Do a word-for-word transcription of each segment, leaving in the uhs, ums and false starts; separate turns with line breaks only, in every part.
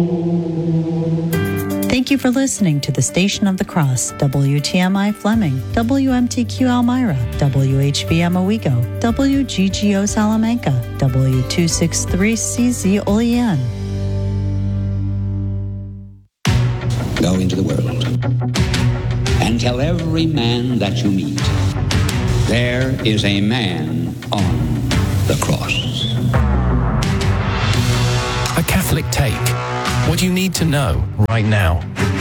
Thank you for listening to the Station of the Cross, W T M I Fleming, W M T Q Elmira, W H V M Owego, W G G O Salamanca, W two sixty-three C Z Olean.
Go into the world and tell every man that you meet, there is a man on the cross.
A Catholic Take. What you need to know right now.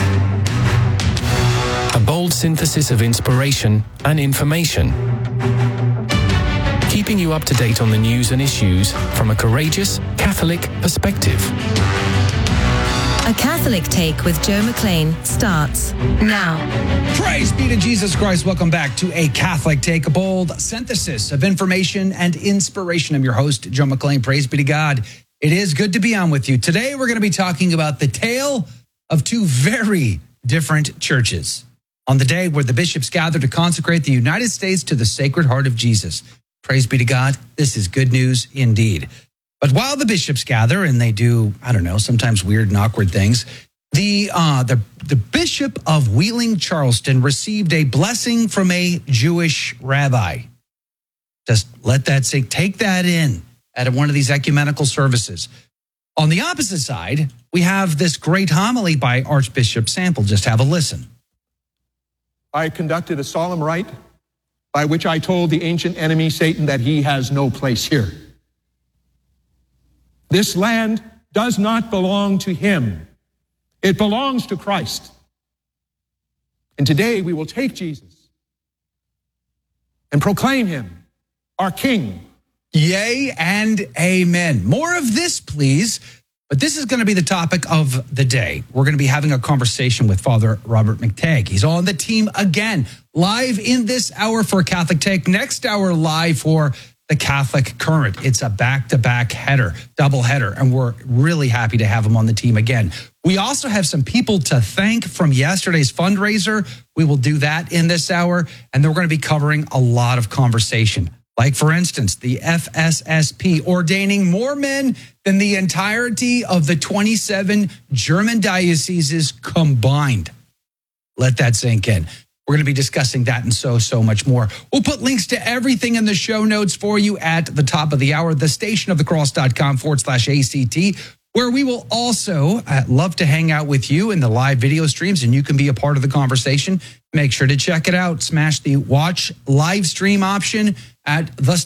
A bold synthesis of inspiration and information. Keeping you up to date on the news and issues from a courageous Catholic perspective.
A Catholic Take with Joe McLean starts now.
Praise be to Jesus Christ. Welcome back to A Catholic Take, a bold synthesis of information and inspiration. I'm your host, Joe McLean. Praise be to God. It is good to be on with you. Today, we're going to be talking about the tale of two very different churches on the day where the bishops gathered to consecrate the United States to the Sacred Heart of Jesus. Praise be to God. This is good news indeed. But while the bishops gather and they do, I don't know, sometimes weird and awkward things, the uh, the, the Bishop of Wheeling, Charleston received a blessing from a Jewish rabbi. Just let that sink. Take that in at one of these ecumenical services. On the opposite side, we have this great homily by Archbishop Sample. Just have a listen.
I conducted a solemn rite by which I told the ancient enemy, Satan, that he has no place here. This land does not belong to him. It belongs to Christ. And today we will take Jesus and proclaim him our King.
Yea and amen. More of this, please. But this is going to be the topic of the day. We're going to be having a conversation with Father Robert McTagg. He's on the team again, live in this hour for Catholic Take. Next hour, live for the Catholic Current. It's a back-to-back header, double header, and we're really happy to have him on the team again. We also have some people to thank from yesterday's fundraiser. We will do that in this hour, and then we're going to be covering a lot of conversation. Like, for instance, the F S S P ordaining more men than the entirety of the twenty-seven German dioceses combined. Let that sink in. We're going to be discussing that and so, so much more. We'll put links to everything in the show notes for you at the top of the hour, thestationofthecross.com forward slash ACT, where we will also uh, love to hang out with you in the live video streams, and you can be a part of the conversation. Make sure to check it out. Smash the watch live stream option at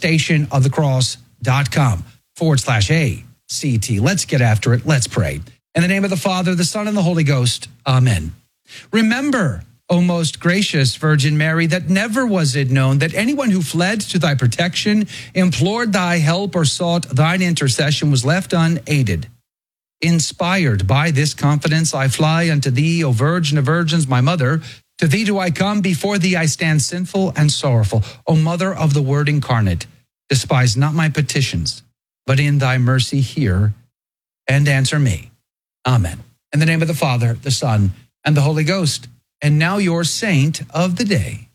thestationofthecross.com forward slash ACT. Let's get after it. Let's pray. In the name of the Father, the Son, and the Holy Ghost. Amen. Remember, O most gracious Virgin Mary, that never was it known that anyone who fled to thy protection, implored thy help, or sought thine intercession was left unaided. Inspired by this confidence, I fly unto thee, O Virgin of Virgins, my mother. To thee do I come, before thee I stand sinful and sorrowful. O Mother of the Word incarnate, despise not my petitions, but in thy mercy hear and answer me. Amen. In the name of the Father, the Son, and the Holy Ghost. And now your saint of the day.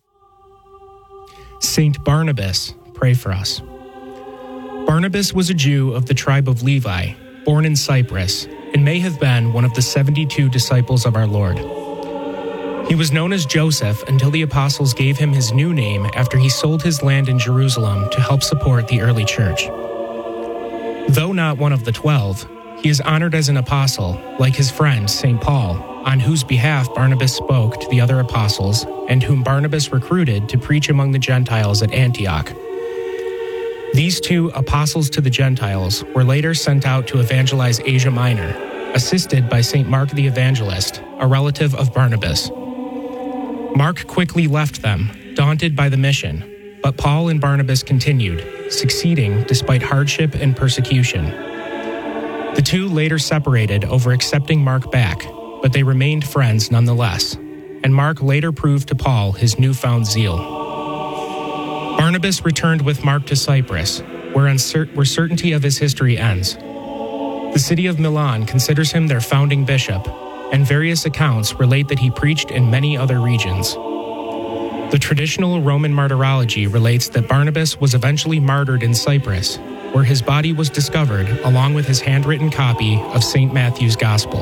Saint Barnabas, pray for us. Barnabas was a Jew of the tribe of Levi, born in Cyprus, and may have been one of the seventy-two disciples of our Lord. He was known as Joseph until the apostles gave him his new name after he sold his land in Jerusalem to help support the early church. Though not one of the twelve, he is honored as an apostle, like his friend Saint Paul, on whose behalf Barnabas spoke to the other apostles and whom Barnabas recruited to preach among the Gentiles at Antioch. These two apostles to the Gentiles were later sent out to evangelize Asia Minor, assisted by Saint Mark the Evangelist, a relative of Barnabas. Mark quickly left them, daunted by the mission, but Paul and Barnabas continued, succeeding despite hardship and persecution. The two later separated over accepting Mark back, but they remained friends nonetheless, and Mark later proved to Paul his newfound zeal. Barnabas returned with Mark to Cyprus, where, uncer- where certainty of his history ends. The city of Milan considers him their founding bishop, and various accounts relate that he preached in many other regions. The traditional Roman martyrology relates that Barnabas was eventually martyred in Cyprus, where his body was discovered along with his handwritten copy of Saint Matthew's Gospel.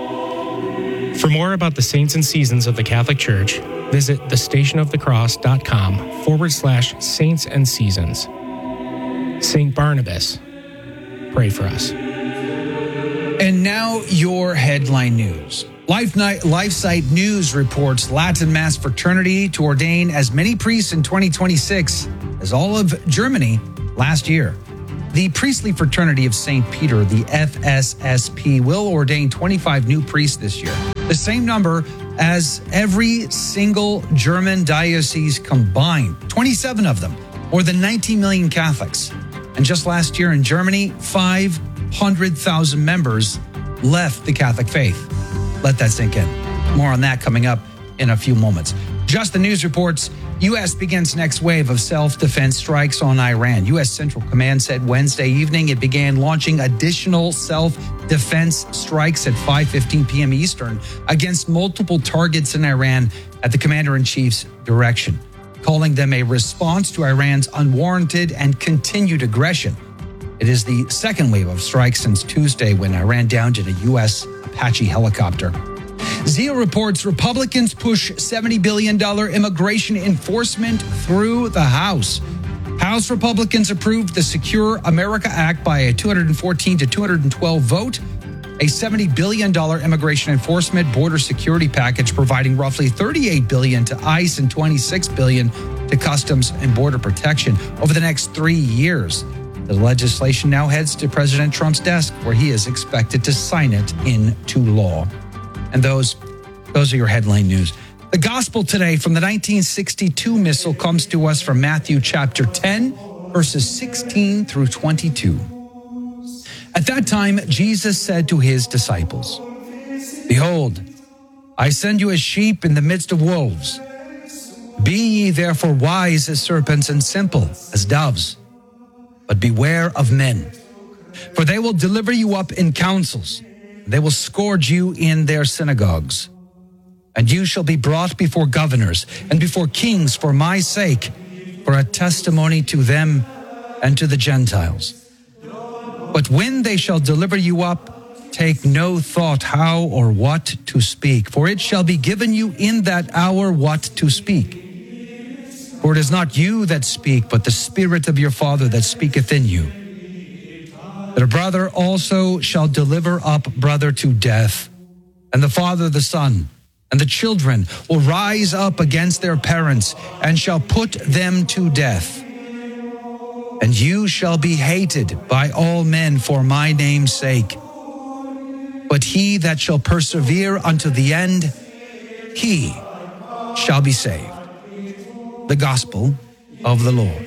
For more about the saints and seasons of the Catholic Church, visit thestationofthecross.com forward slash saints and seasons. Saint Barnabas, pray for us.
And now your headline news. Life Night, LifeSite News reports Latin Mass fraternity to ordain as many priests in twenty twenty-six as all of Germany last year. The priestly fraternity of Saint Peter, the F S S P, will ordain twenty-five new priests this year, the same number as every single German diocese combined, twenty-seven of them, more than nineteen million Catholics. And just last year in Germany, five hundred thousand members left the Catholic faith. Let that sink in. More on that coming up in a few moments. Just the News reports, U S begins next wave of self-defense strikes on Iran. U S Central Command said Wednesday evening it began launching additional self-defense strikes at five fifteen p.m. Eastern against multiple targets in Iran at the commander-in-chief's direction, calling them a response to Iran's unwarranted and continued aggression. It is the second wave of strikes since Tuesday when Iran downed in a U S Apache helicopter. Zia reports Republicans push seventy billion dollars immigration enforcement through the House. House Republicans approved the Secure America Act by a two hundred fourteen to two hundred twelve vote, a seventy billion dollars immigration enforcement border security package providing roughly thirty-eight billion dollars to ICE and twenty-six billion dollars to Customs and Border Protection over the next three years. The legislation now heads to President Trump's desk, where he is expected to sign it into law. And those, those are your headline news. The gospel today from the nineteen sixty-two missal comes to us from Matthew chapter ten, verses sixteen through twenty-two. At that time, Jesus said to his disciples, "Behold, I send you as sheep in the midst of wolves. Be ye therefore wise as serpents and simple as doves. But beware of men, for they will deliver you up in councils. They will scourge you in their synagogues. And you shall be brought before governors and before kings for my sake, for a testimony to them and to the Gentiles. But when they shall deliver you up, take no thought how or what to speak, for it shall be given you in that hour what to speak. For it is not you that speak, but the Spirit of your Father that speaketh in you. That a brother also shall deliver up brother to death, and the father the son, and the children will rise up against their parents, and shall put them to death. And you shall be hated by all men for my name's sake. But he that shall persevere unto the end, he shall be saved." The gospel of the Lord.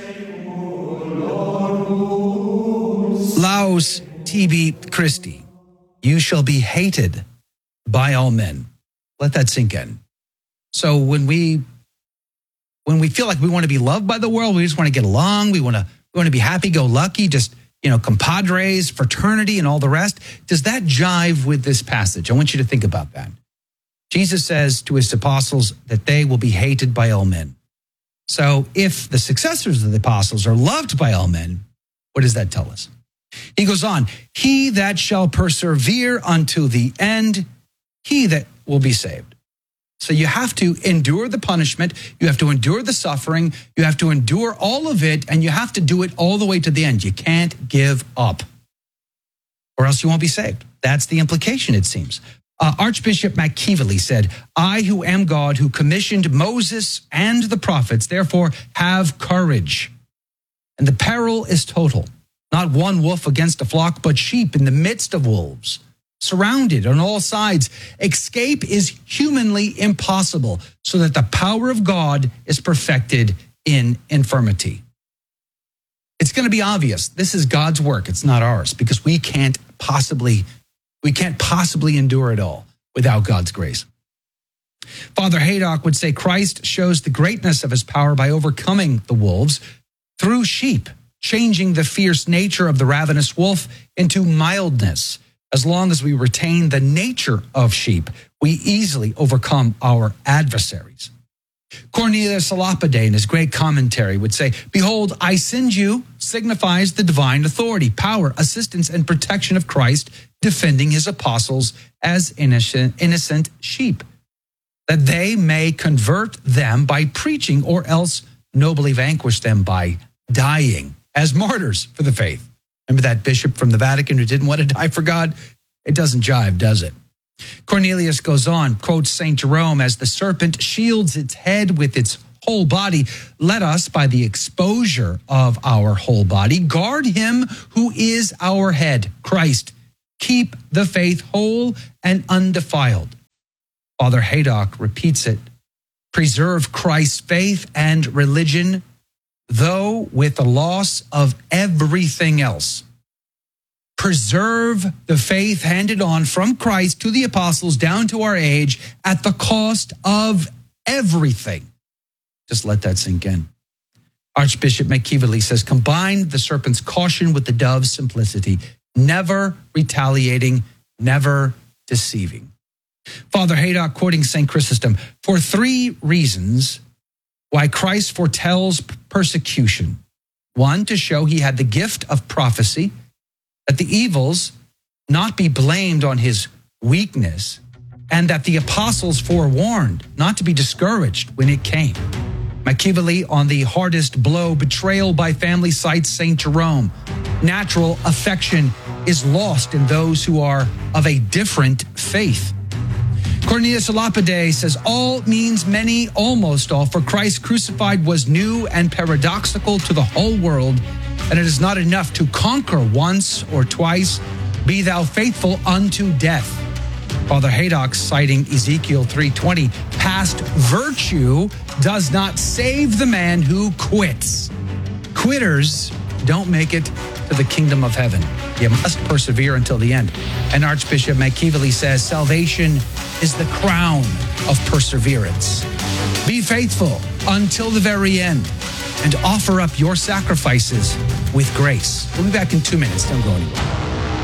Laus tibi Christi, you shall be hated by all men. Let that sink in. So when we when we feel like we want to be loved by the world, we just want to get along, we want to we want to be happy-go-lucky, just, you know, compadres, fraternity, and all the rest, does that jive with this passage? I want you to think about that. Jesus says to his apostles that they will be hated by all men. So if the successors of the apostles are loved by all men, what does that tell us? He goes on, he that shall persevere unto the end, he that will be saved. So you have to endure the punishment, you have to endure the suffering, you have to endure all of it, and you have to do it all the way to the end. You can't give up, or else you won't be saved. That's the implication, it seems. Uh, Archbishop McKeeveley said, "I who am God, who commissioned Moses and the prophets, therefore have courage. And the peril is total. Not one wolf against a flock, but sheep in the midst of wolves. Surrounded on all sides. Escape is humanly impossible, so that the power of God is perfected in infirmity." It's going to be obvious. This is God's work. It's not ours, because we can't possibly We can't possibly endure it all without God's grace. Father Haydock would say Christ shows the greatness of his power by overcoming the wolves through sheep, changing the fierce nature of the ravenous wolf into mildness. As long as we retain the nature of sheep, we easily overcome our adversaries. Cornelius a Lapide, in his great commentary, would say, "Behold, I send you signifies the divine authority, power, assistance, and protection of Christ, defending his apostles as innocent, innocent sheep, that they may convert them by preaching, or else nobly vanquish them by dying as martyrs for the faith. Remember that bishop from the Vatican who didn't want to die for God? It doesn't jive, does it? Cornelius goes on, quotes Saint Jerome, as the serpent shields its head with its whole body, let us, by the exposure of our whole body, guard him who is our head, Christ. Keep the faith whole and undefiled. Father Haydock repeats it. Preserve Christ's faith and religion, though with the loss of everything else. Preserve the faith handed on from Christ to the apostles down to our age at the cost of everything. Just let that sink in. Archbishop McKeeverly says, combine the serpent's caution with the dove's simplicity, never retaliating, never deceiving. Father Haydock, quoting Saint Chrysostom, for three reasons why Christ foretells persecution. One, to show he had the gift of prophecy, that the evils not be blamed on his weakness, and that the apostles forewarned not to be discouraged when it came. McKeeverly on the hardest blow, betrayal by family, cites Saint Jerome. Natural affection is lost in those who are of a different faith. Cornelius Lapide says, all means many, almost all, for Christ crucified was new and paradoxical to the whole world, and it is not enough to conquer once or twice. Be thou faithful unto death. Father Haydock, citing Ezekiel three twenty, past virtue does not save the man who quits. Quitters don't make it to the kingdom of heaven. You must persevere until the end. And Archbishop McKeeverly says, salvation is the crown of perseverance. Be faithful until the very end and offer up your sacrifices with grace. We'll be back in two minutes. Don't go anywhere.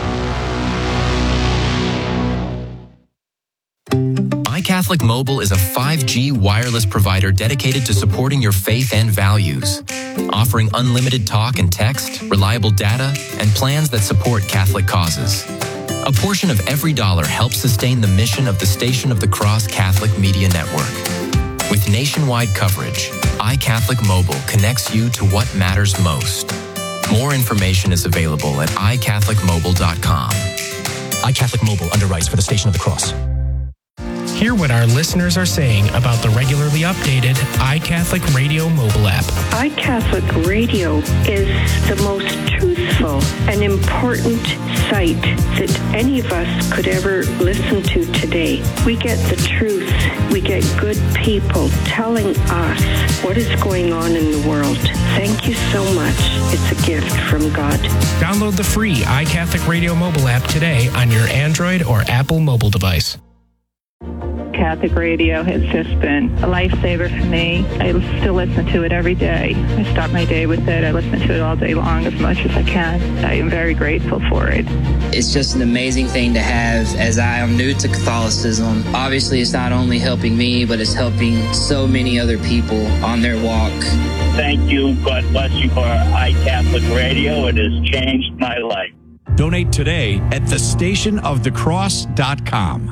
iCatholic Mobile is a five G wireless provider dedicated to supporting your faith and values, offering unlimited talk and text, reliable data, and plans that support Catholic causes. A portion of every dollar helps sustain the mission of the Station of the Cross Catholic Media Network. With nationwide coverage, iCatholic Mobile connects you to what matters most. More information is available at i catholic mobile dot com.
iCatholic Mobile underwrites for the Station of the Cross.
Hear what our listeners are saying about the regularly updated iCatholic Radio mobile app.
iCatholic Radio is the most truthful and important site that any of us could ever listen to today. We get the truth. We get good people telling us what is going on in the world. Thank you so much. It's a gift from God.
Download the free iCatholic Radio mobile app today on your Android or Apple mobile device.
Catholic radio has just been a lifesaver for me. I still listen to it every day. I start my day with it. I listen to it all day long as much as I can. I am very grateful for it.
It's just an amazing thing to have, as I am new to Catholicism. Obviously, it's not only helping me, but it's helping so many other people on their walk.
Thank you. God bless you for iCatholic Radio. It has changed my life.
Donate today at the station of the cross dot com.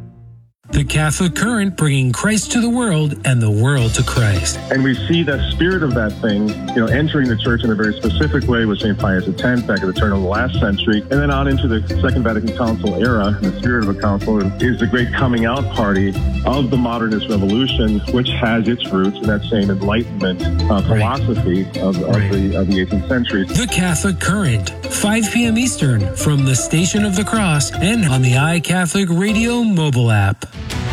The Catholic Current, bringing Christ to the world and the world to Christ.
And we see the spirit of that thing, you know, entering the church in a very specific way with Saint Pius X back at the turn of the last century, and then on into the Second Vatican Council era. The spirit of a council is the great coming out party of the modernist revolution, which has its roots in that same Enlightenment uh, philosophy of, of, right. the, of the eighteenth century.
The Catholic Current, five p.m. Eastern, from the Station of the Cross and on the iCatholic Radio mobile app.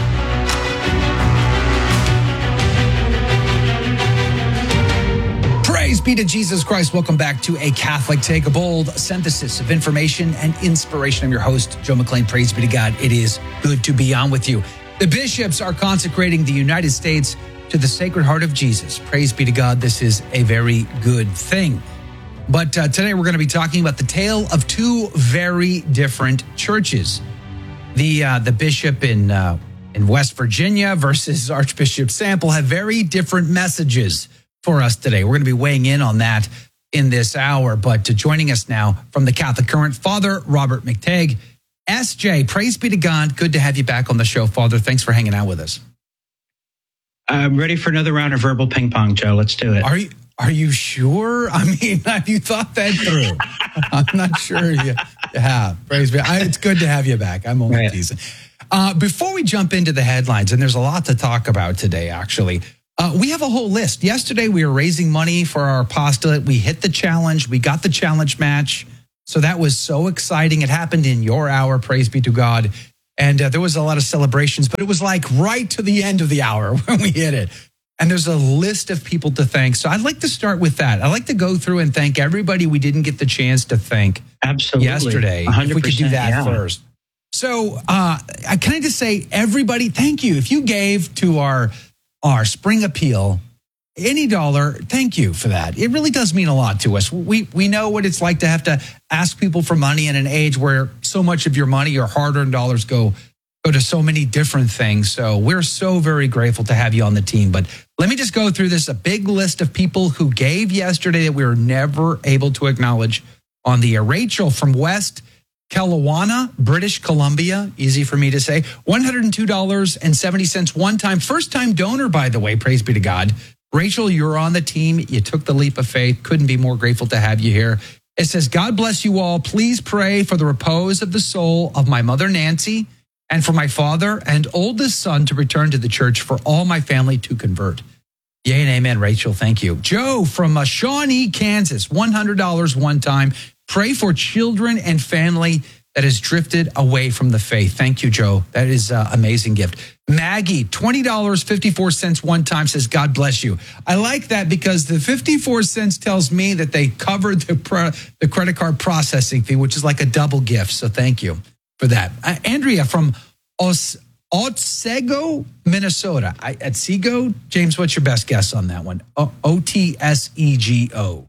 Praise be to Jesus Christ. Welcome back to A Catholic Take, a bold synthesis of information and inspiration. I'm your host, Joe McLean. Praise be to God. It is good to be on with you. The bishops are consecrating the United States to the Sacred Heart of Jesus. Praise be to God. This is a very good thing. But uh, today we're going to be talking about the tale of two very different churches. The uh, the bishop in uh, in West Virginia versus Archbishop Sample have very different messages for us today. We're going to be weighing in on that. in this hour. But uh, joining us now from the Catholic Current, Father Robert McTagg. S J, praise be to God. Good to have you back on the show, Father. Thanks for hanging out with us.
I'm ready for another round of verbal ping pong, Joe. Let's do it.
Are you Are you sure? I mean, have you thought that through? I'm not sure you, you have. Praise be. I, it's good to have you back. I'm only right. teasing. Uh, before we jump into the headlines, and there's a lot to talk about today, actually, uh, we have a whole list. Yesterday, we were raising money for our apostolate. We hit the challenge. We got the challenge match. So that was so exciting. It happened in your hour, praise be to God. And uh, there was a lot of celebrations, but it was like right to the end of the hour when we hit it. And there's a list of people to thank. So I'd like to start with that. I'd like to go through and thank everybody we didn't get the chance to thank
Absolutely.
yesterday.
one hundred percent,
if we could do that
yeah.
first. So uh, can I just say, everybody, thank you. If you gave to our, our spring appeal, any dollar, thank you for that. It really does mean a lot to us. We we know what it's like to have to ask people for money in an age where so much of your money, your hard-earned dollars go go to so many different things. So we're so very grateful to have you on the team. But let me just go through this, a big list of people who gave yesterday that we were never able to acknowledge on the air. Rachel from West Kelowna, British Columbia, easy for me to say, one hundred two dollars and seventy cents one time. First-time donor, by the way, praise be to God. Rachel, you're on the team. You took the leap of faith. Couldn't be more grateful to have you here. It says, God bless you all. Please pray for the repose of the soul of my mother, Nancy, and for my father and oldest son to return to the church, for all my family to convert. Yay and amen, Rachel. Thank you. Joe from uh, Shawnee, Kansas, one hundred dollars one time. Pray for children and family that has drifted away from the faith. Thank you, Joe. That is an amazing gift. Maggie, twenty dollars and fifty-four cents one time, says, God bless you. I like that because the fifty-four cents tells me that they covered the, pro- the credit card processing fee, which is like a double gift. So thank you for that. Uh, Andrea from Os- Otsego, Minnesota. I, Otsego? James, what's your best guess on that one? O T S E G O.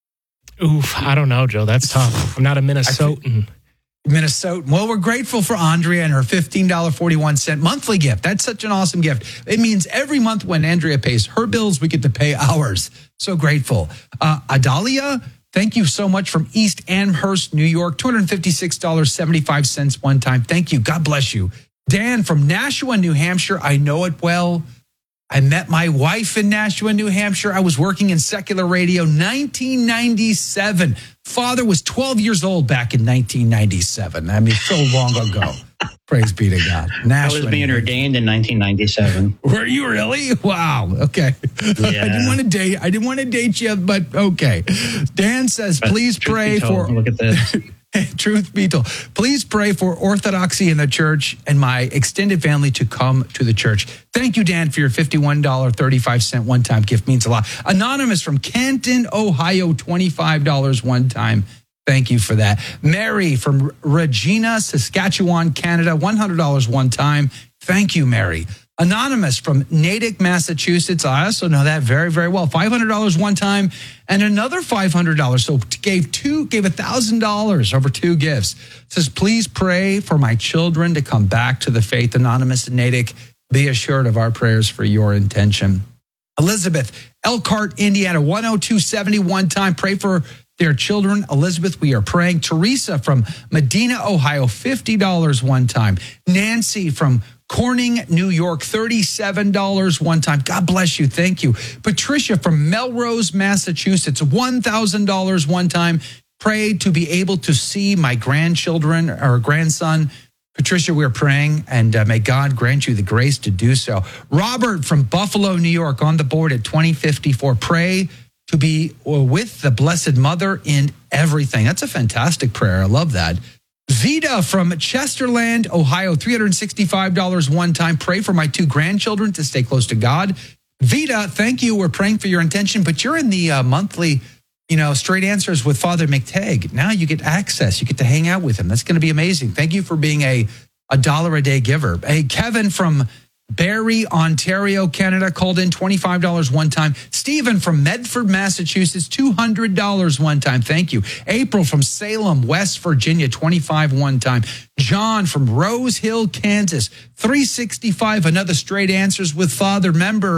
Oof, I don't know, Joe. That's tough. I'm not a Minnesotan.
Minnesota. Well, we're grateful for Andrea and her fifteen dollars and forty-one cents monthly gift. That's such an awesome gift. It means every month when Andrea pays her bills, we get to pay ours. So grateful. Uh, Adalia, thank you so much from East Amherst, New York. two hundred fifty-six dollars and seventy-five cents one time. Thank you. God bless you. Dan from Nashua, New Hampshire. I know it well. I met my wife in Nashua, New Hampshire. I was working in secular radio, nineteen ninety-seven. Father was twelve years old back in nineteen ninety-seven. I mean, so long ago. Praise be to God.
Nashua, I was being ordained in nineteen ninety-seven.
Were you really? Wow. Okay. Yeah. I didn't want to date. I didn't want to date you, but okay. Dan says, but please pray for.
Look at this.
Truth be told, please pray for orthodoxy in the church and my extended family to come to the church. Thank you, Dan, for your fifty-one dollars and thirty-five cents one-time gift. Means a lot. Anonymous from Canton, Ohio, twenty-five dollars one time. Thank you for that. Mary from Regina, Saskatchewan, Canada, one hundred dollars one time. Thank you, Mary. Anonymous from Natick, Massachusetts. I also know that very, very well. five hundred dollars one time and another five hundred dollars. So gave two, gave one thousand dollars over two gifts. Says, please pray for my children to come back to the faith. Anonymous in Natick, be assured of our prayers for your intention. Elizabeth, Elkhart, Indiana, one oh two seventy-one time. Pray for their children. Elizabeth, we are praying. Teresa from Medina, Ohio, fifty dollars one time. Nancy from Corning, New York, thirty-seven dollars one time. God bless you. Thank you. Patricia from Melrose, Massachusetts, one thousand dollars one time. Pray to be able to see my grandchildren or grandson. Patricia, we're praying, and uh, may God grant you the grace to do so. Robert from Buffalo, New York, on the board at twenty fifty-four. Pray to be with the Blessed Mother in everything. That's a fantastic prayer. I love that. Vita from Chesterland, Ohio, three hundred sixty-five dollars one time. Pray for my two grandchildren to stay close to God. Vita, thank you. We're praying for your intention, but you're in the uh, monthly, you know, Straight Answers with Father McTagg. Now you get access. You get to hang out with him. That's going to be amazing. Thank you for being a, a dollar a day giver. Hey, Kevin from Barrie, Ontario, Canada, called in twenty-five dollars one time. Stephen from Medford, Massachusetts, two hundred dollars one time. Thank you. April from Salem, West Virginia, twenty-five dollars one time. John from Rose Hill, Kansas, three hundred sixty-five dollars. Another Straight Answers with Father member.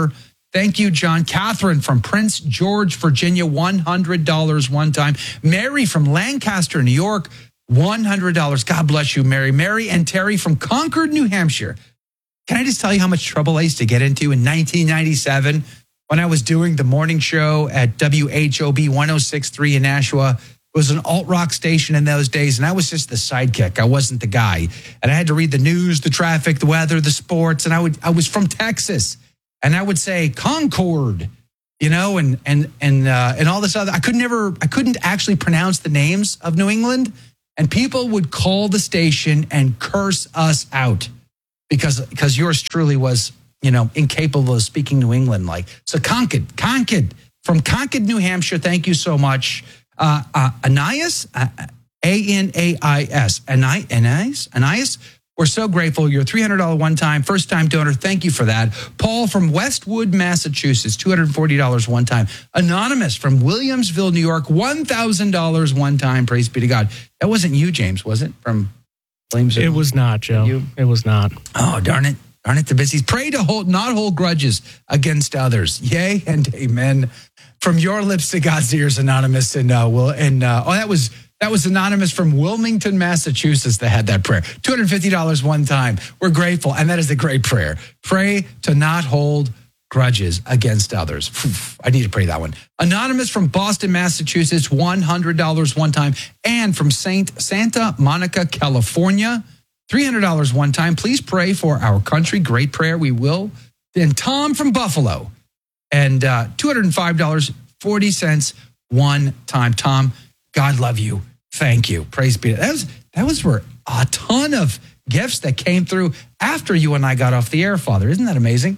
Thank you, John. Catherine from Prince George, Virginia, one hundred dollars one time. Mary from Lancaster, New York, one hundred dollars. God bless you, Mary. Mary and Terry from Concord, New Hampshire. Can I just tell you how much trouble I used to get into in nineteen ninety-seven when I was doing the morning show at W H O B one oh six point three in Nashua? It was an alt-rock station in those days, and I was just the sidekick. I wasn't the guy. And I had to read the news, the traffic, the weather, the sports, and I would I was from Texas. And I would say Concord, you know, and and and uh, and all this other. I could never, I couldn't actually pronounce the names of New England, and people would call the station and curse us out because because yours truly was, you know, incapable of speaking New England like. So Concord, Concord from Concord, New Hampshire. Thank you so much, uh, uh, Anais, uh, A N A I S, Anais, Anais, Anais. We're so grateful. You're a three hundred dollars one-time, first-time donor. Thank you for that. Paul from Westwood, Massachusetts, two hundred forty dollars one-time. Anonymous from Williamsville, New York, one thousand dollars one-time. Praise be to God. That wasn't you, James, was it? From Williamsville?
It was not, Joe. You? It was not.
Oh, darn it. Darn it, the busies. Pray to hold, not hold grudges against others. Yay and amen. From your lips to God's ears, Anonymous. And, uh, will, and uh, oh, that was... That was Anonymous from Wilmington, Massachusetts that had that prayer. two hundred fifty dollars one time. We're grateful, and that is a great prayer. Pray to not hold grudges against others. I need to pray that one. Anonymous from Boston, Massachusetts, one hundred dollars one time. And from Saint Santa Monica, California, three hundred dollars one time. Please pray for our country. Great prayer. We will. Then Tom from Buffalo, and uh, two hundred five dollars and forty cents one time. Tom, God love you. Thank you. Praise be to that. Was, that was for a ton of gifts that came through after you and I got off the air, Father. Isn't that amazing?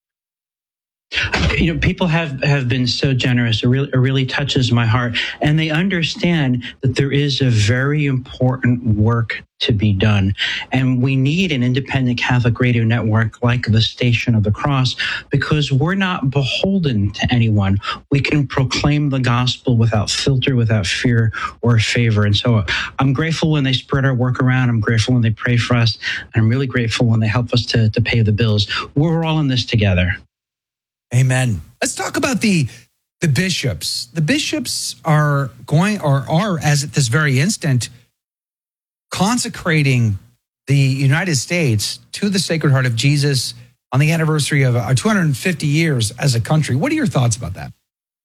You know, people have, have been so generous. It really, it really touches my heart. And they understand that there is a very important work to be done. And we need an independent Catholic radio network like the Station of the Cross because we're not beholden to anyone. We can proclaim the gospel without filter, without fear or favor. And so I'm grateful when they spread our work around. I'm grateful when they pray for us. And I'm really grateful when they help us to, to pay the bills. We're all in this together.
Amen. Let's talk about the the bishops. The bishops are going, or are, as at this very instant, consecrating the United States to the Sacred Heart of Jesus on the anniversary of our two hundred fifty years as a country. What are your thoughts about that?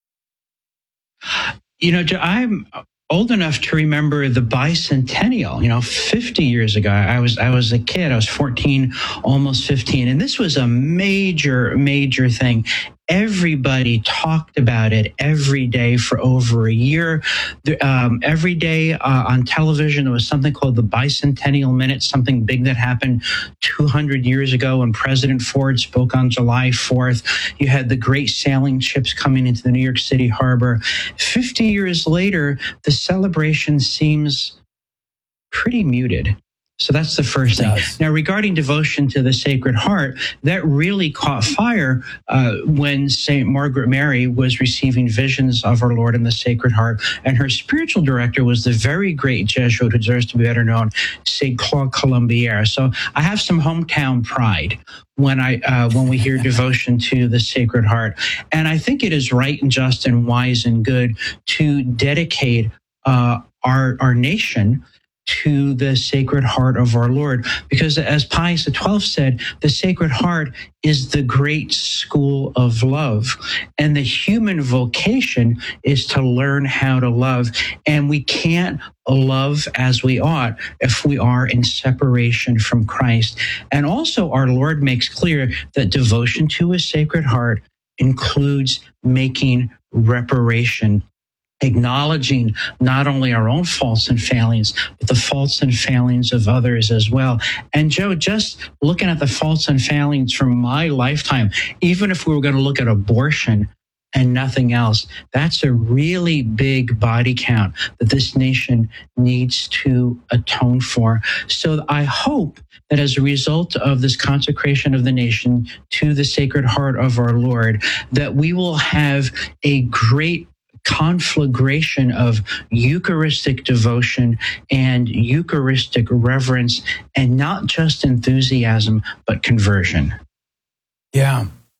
You know, I'm old enough to remember the bicentennial. You know, fifty years ago, I was I was a kid. I was fourteen, almost fifteen, and this was a major, major thing. Everybody talked about it every day for over a year. Um, every day uh, on television, there was something called the Bicentennial Minute, something big that happened two hundred years ago when President Ford spoke on July fourth. You had the great sailing ships coming into the New York City harbor. fifty years later, the celebration seems pretty muted. So that's the first thing. Now, regarding devotion to the Sacred Heart, that really caught fire uh, when Saint Margaret Mary was receiving visions of our Lord in the Sacred Heart. And her spiritual director was the very great Jesuit who deserves to be better known, Saint Claude Colombière. So I have some hometown pride when I uh, when we hear devotion to the Sacred Heart. And I think it is right and just and wise and good to dedicate uh, our our nation to the Sacred Heart of our Lord. Because as Pius the twelfth said, the Sacred Heart is the great school of love. And the human vocation is to learn how to love. And we can't love as we ought if we are in separation from Christ. And also our Lord makes clear that devotion to His Sacred Heart includes making reparation, acknowledging not only our own faults and failings, but the faults and failings of others as well. And Joe, just looking at the faults and failings from my lifetime, even if we were going to look at abortion and nothing else, that's a really big body count that this nation needs to atone for. So I hope that as a result of this consecration of the nation to the Sacred Heart of our Lord, that we will have a great conflagration of Eucharistic devotion and Eucharistic reverence, and not just enthusiasm, but conversion.
Yeah.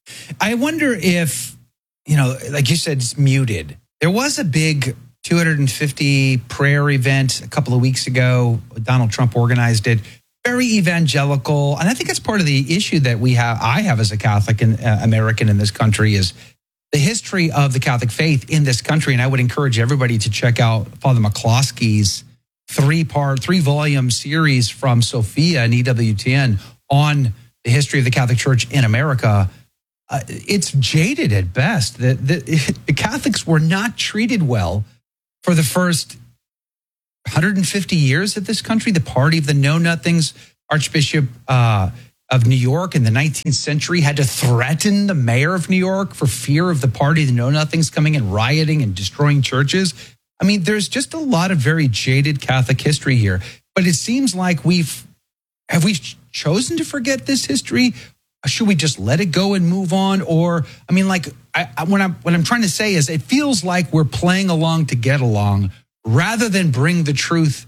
I wonder if, you know, like you said, it's muted. There was a big two hundred fifty prayer event a couple of weeks ago. Donald Trump organized it. Very evangelical. And I think that's part of the issue that we have, I have as a Catholic and uh, American in this country, is the history of the Catholic faith in this country. And I would encourage everybody to check out Father McCloskey's three-part, three-volume series from Sophia and E W T N on the history of the Catholic Church in America. Uh, it's jaded at best. The, the, the Catholics were not treated well for the first one hundred fifty years of this country. The party of the know-nothings, Archbishop uh, of New York in the nineteenth century had to threaten the mayor of New York for fear of the party of the know-nothings coming and rioting and destroying churches. I mean, there's just a lot of very jaded Catholic history here. But it seems like we've, have we chosen to forget this history? Should we just let it go and move on? Or, I mean, like, I, I, what, I'm, what I'm trying to say is it feels like we're playing along to get along rather than bring the truth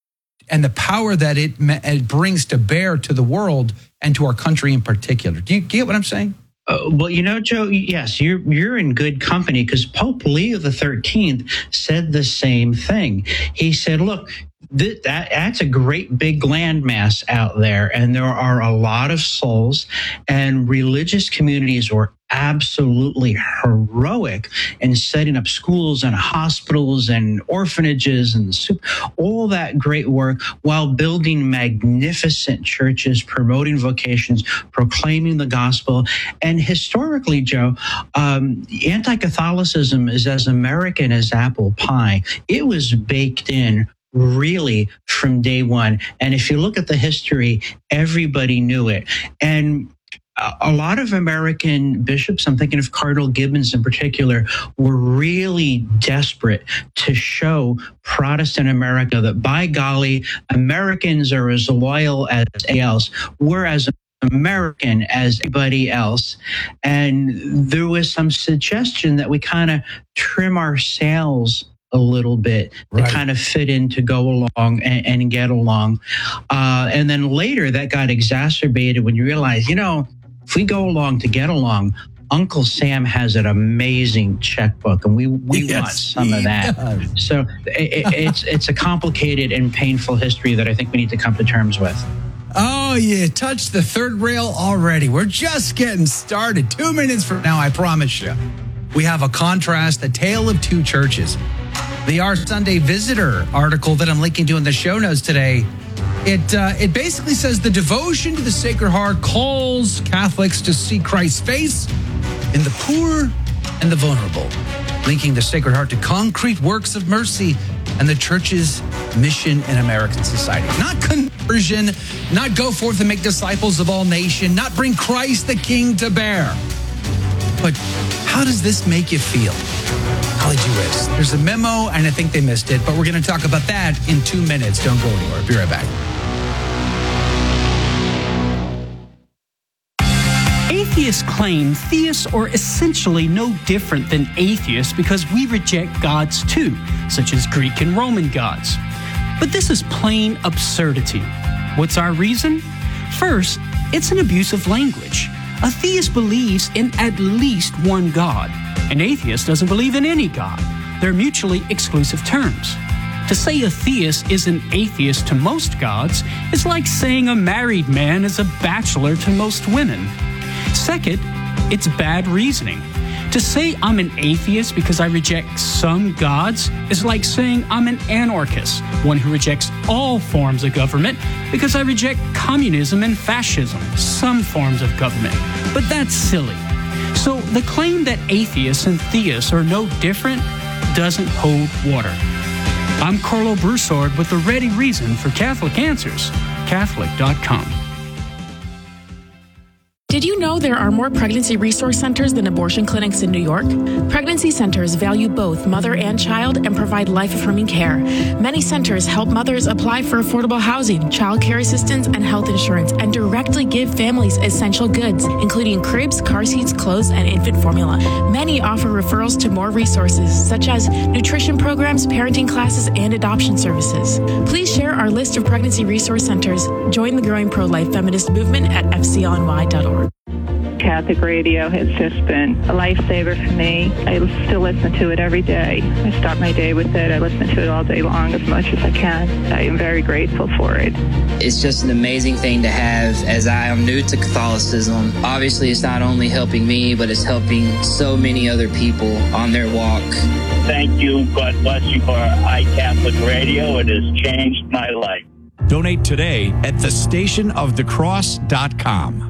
and the power that it, it brings to bear to the world and to our country in particular. Do you get what I'm saying?
Uh, well, you know, Joe, yes, you're you're in good company, because Pope Leo the thirteenth said the same thing. He said, look, th- that that's a great big landmass out there, and there are a lot of souls, and religious communities were absolutely heroic in setting up schools and hospitals and orphanages and all that great work while building magnificent churches, promoting vocations, proclaiming the gospel. And historically, Joe, um, anti-Catholicism is as American as apple pie. It was baked in really from day one. And if you look at the history, everybody knew it. And a lot of American bishops, I'm thinking of Cardinal Gibbons in particular, were really desperate to show Protestant America that, by golly, Americans are as loyal as anybody else. We're as American as anybody else. And there was some suggestion that we kind of trim our sails a little bit to right. kind of fit in, to go along and, and get along. Uh, and then later that got exacerbated when you realize, you know, if we go along to get along, Uncle Sam has an amazing checkbook, and we, we yes, want some of that. Does. So it, it's it's a complicated and painful history that I think we need to come to terms with.
Oh, you touched the third rail already. We're just getting started. Two minutes from now, I promise you. We have a contrast, a tale of two churches. The Our Sunday Visitor article that I'm linking to in the show notes today, It uh, it basically says the devotion to the Sacred Heart calls Catholics to see Christ's face in the poor and the vulnerable, linking the Sacred Heart to concrete works of mercy and the Church's mission in American society. Not conversion, not go forth and make disciples of all nations, not bring Christ the King to bear. But how does this make you feel? College-U-S. There's a memo, and I think they missed it, but we're going to talk about that in two minutes. Don't go anywhere. Be right back.
Atheists claim theists are essentially no different than atheists because we reject gods too, such as Greek and Roman gods. But this is plain absurdity. What's our reason? First, it's an abuse of language. A theist believes in at least one God. An atheist doesn't believe in any God. They're mutually exclusive terms. To say a theist is an atheist to most gods is like saying a married man is a bachelor to most women. Second, it's bad reasoning. To say I'm an atheist because I reject some gods is like saying I'm an anarchist, one who rejects all forms of government because I reject communism and fascism, some forms of government. But that's silly. So the claim that atheists and theists are no different doesn't hold water. I'm Carlo Broussard with the ready reason for Catholic Answers, Catholic dot com.
Did you know there are more pregnancy resource centers than abortion clinics in New York? Pregnancy centers value both mother and child and provide life-affirming care. Many centers help mothers apply for affordable housing, child care assistance, and health insurance, and directly give families essential goods, including cribs, car seats, clothes, and infant formula. Many offer referrals to more resources, such as nutrition programs, parenting classes, and adoption services. Please share our list of pregnancy resource centers. Join the growing pro-life feminist movement at F C L N Y dot org.
Catholic radio has just been a lifesaver for me. I still listen to it every day. I start my day with it. I listen to it all day long as much as I can. I am very grateful for it.
It's just an amazing thing to have, as I am new to Catholicism. Obviously, it's not only helping me, but it's helping so many other people on their walk.
Thank you. God bless you for iCatholic Radio. It has changed my life.
Donate today at the station of the cross dot com.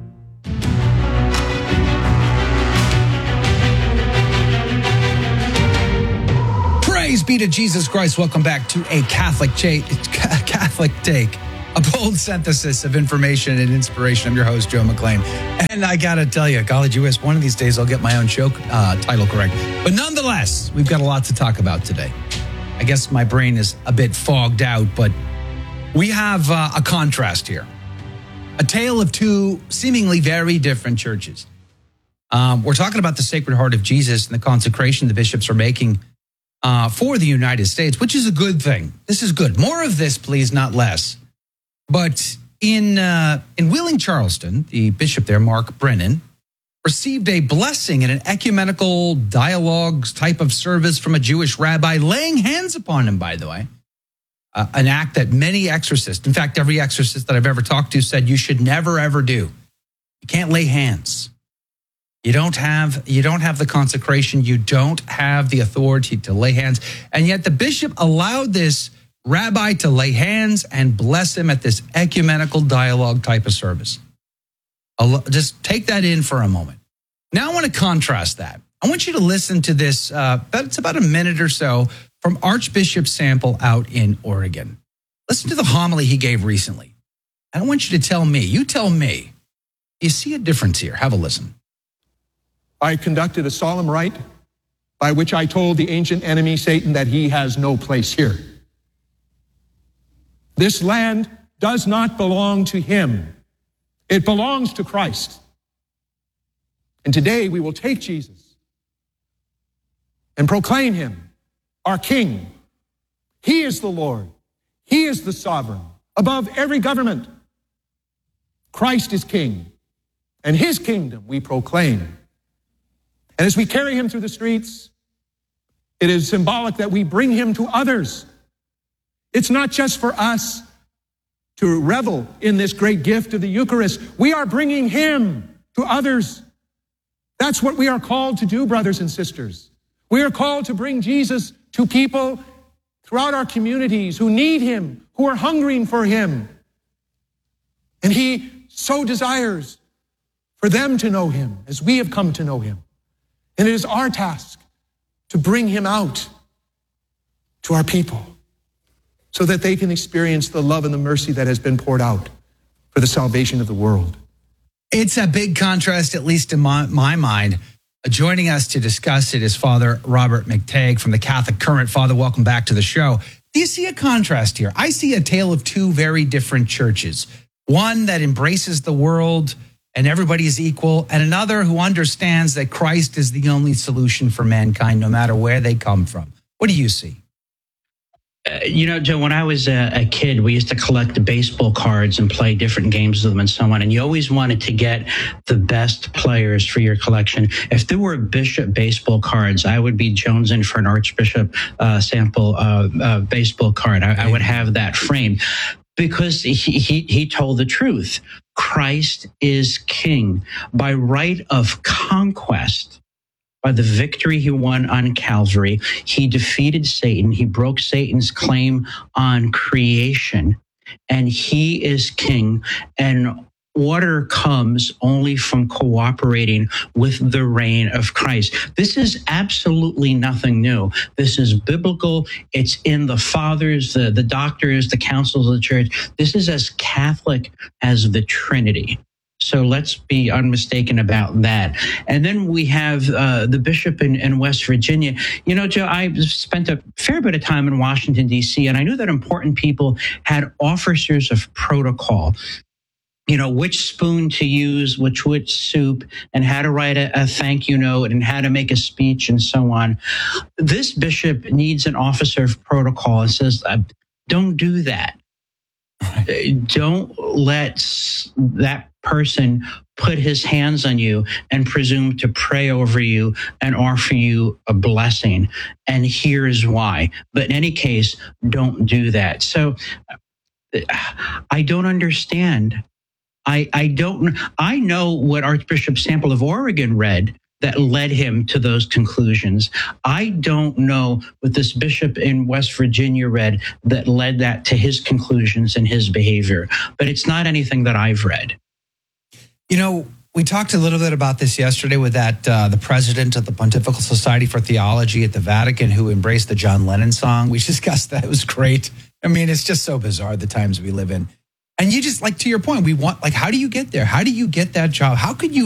Praise be to Jesus Christ. Welcome back to a Catholic, cha- Catholic Take, a bold synthesis of information and inspiration. I'm your host, Joe McClain. And I got to tell you, college U S, one of these days I'll get my own show uh, title correct. But nonetheless, we've got a lot to talk about today. I guess my brain is a bit fogged out, but we have uh, a contrast here. A tale of two seemingly very different churches. Um, we're talking about the Sacred Heart of Jesus and the consecration the bishops are making uh, for the United States, which is a good thing. This is good. More of this, please, not less. But in uh, in Wheeling, Charleston, the bishop there, Mark Brennan, received a blessing in an ecumenical dialogue type of service from a Jewish rabbi, laying hands upon him, by the way. Uh, an act that many exorcists, in fact, every exorcist that I've ever talked to said you should never, ever do. You can't lay hands. You don't have, you don't have the consecration. You don't have the authority to lay hands. And yet the bishop allowed this rabbi to lay hands and bless him at this ecumenical dialogue type of service. I'll just take that in for a moment. Now I want to contrast that. I want you to listen to this. Uh, it's about a minute or so from Archbishop Sample out in Oregon. Listen to the homily he gave recently. I don't want you to tell me. You tell me. You see a difference here. Have a listen.
I conducted a solemn rite by which I told the ancient enemy, Satan, that he has no place here. This land does not belong to him. It belongs to Christ. And today we will take Jesus and proclaim him our King. He is the Lord. He is the sovereign above every government. Christ is King, and his kingdom we proclaim. And as we carry him through the streets, it is symbolic that we bring him to others. It's not just for us to revel in this great gift of the Eucharist. We are bringing him to others. That's what we are called to do, brothers and sisters. We are called to bring Jesus to people throughout our communities who need him, who are hungering for him. And he so desires for them to know him as we have come to know him. And it is our task to bring him out to our people so that they can experience the love and the mercy that has been poured out for the salvation of the world.
It's a big contrast, at least in my, my mind. Joining us to discuss it is Father Robert McTagg from the Catholic Current. Father, welcome back to the show. Do you see a contrast here? I see a tale of two very different churches. One that embraces the world and everybody is equal, and another who understands that Christ is the only solution for mankind, no matter where they come from. What do you see?
Uh, you know, Joe, when I was a, a kid, we used to collect baseball cards and play different games with them and so on. And you always wanted to get the best players for your collection. If there were bishop baseball cards, I would be jonesing for an Archbishop uh, Sample uh, uh, baseball card. I, I would have that framed because he, he, he told the truth. Christ is King by right of conquest. By the victory he won on Calvary, he defeated Satan. He broke Satan's claim on creation, and he is King. And order comes only from cooperating with the reign of Christ. This is absolutely nothing new. This is biblical. It's in the fathers, the, the doctors, the councils of the church. This is as Catholic as the Trinity. So let's be unmistaken about that. And then we have uh, the bishop in, in West Virginia. You know, Joe, I spent a fair bit of time in Washington, D C, and I knew that important people had officers of protocol. You know, which spoon to use, which which soup, and how to write a, a thank you note, and how to make a speech, and so on. This bishop needs an officer of protocol and says, uh, don't do that. Don't let that person put his hands on you and presume to pray over you and offer you a blessing. And here's why. But in any case, don't do that. So I don't understand. I, I don't, I know what Archbishop Sample of Oregon read that led him to those conclusions. I don't know what this bishop in West Virginia read that led that to his conclusions and his behavior, but it's not anything that I've read.
You know, we talked a little bit about this yesterday with that uh, the president of the Pontifical Society for Theology at the Vatican who embraced the John Lennon song. We discussed that. It was great. I mean, it's just so bizarre the times we live in. And you just, like, to your point, we want, like, how do you get there? How do you get that job? How could you